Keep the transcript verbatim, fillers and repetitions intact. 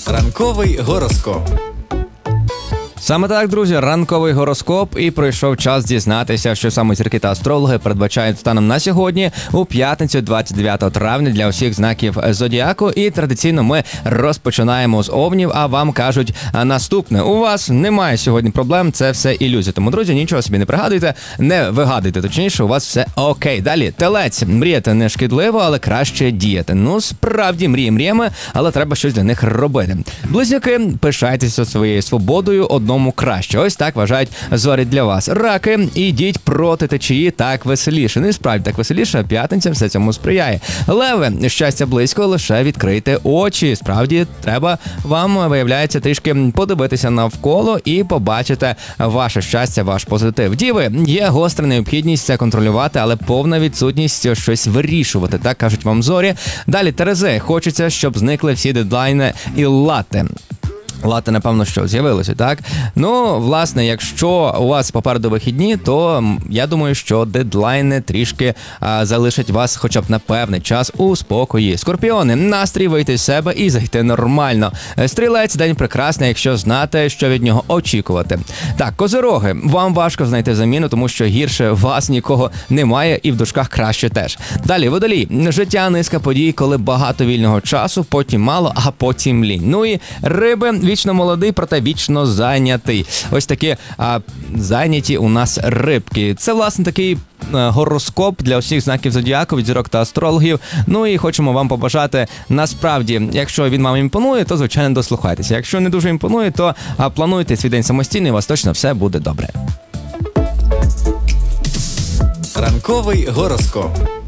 Ранковий гороскоп. Саме так, друзі, ранковий гороскоп, і прийшов час дізнатися, що саме зірки та астрологи передбачають станом на сьогодні, у п'ятницю, двадцять дев'ятого травня, для усіх знаків зодіаку. І традиційно ми розпочинаємо з овнів, а вам кажуть наступне. У вас немає сьогодні проблем, це все ілюзія. Тому, друзі, нічого собі не пригадуйте, не вигадуйте, точніше, у вас все окей. Далі, телець. Мріяти не шкідливо, але краще діяти. Ну, справді, мрії мріями, але треба щось для них робити. Близнюки, пишайтеся своєю свободою, одному краще. Ось так вважають зорі для вас. Раки, ідіть проти течії, так веселіше. Ну і справді так веселіше, п'ятниця все цьому сприяє. Леви, щастя близько, лише відкрийте очі. Справді, треба вам, виявляється, трішки подивитися навколо і побачити ваше щастя, ваш позитив. Діви, є гостра необхідність це контролювати, але повна відсутність щось вирішувати, так кажуть вам зорі. Далі, Терези, хочеться, щоб зникли всі дедлайни і лати. Лати, напевно, що з'явилося, так? Ну, власне, якщо у вас попереду вихідні, то я думаю, що дедлайни трішки а, залишать вас хоча б на певний час у спокої. Скорпіони, настрій вийти з себе і зайти нормально. Стрілець, день прекрасний, якщо знати, що від нього очікувати. Так, козироги, вам важко знайти заміну, тому що гірше вас нікого немає і в дужках краще теж. Далі, водолій, життя низка подій, коли багато вільного часу, потім мало, а потім лінь. Ну і риби, вічно молодий, проте вічно зайнятий. Ось такі а, зайняті у нас рибки. Це, власне, такий а, гороскоп для усіх знаків зодіаку від зірок та астрологів. Ну і хочемо вам побажати, насправді, якщо він вам імпонує, то, звичайно, дослухайтеся. Якщо не дуже імпонує, то а, плануйте свій день самостійно, і у вас точно все буде добре. Ранковий гороскоп.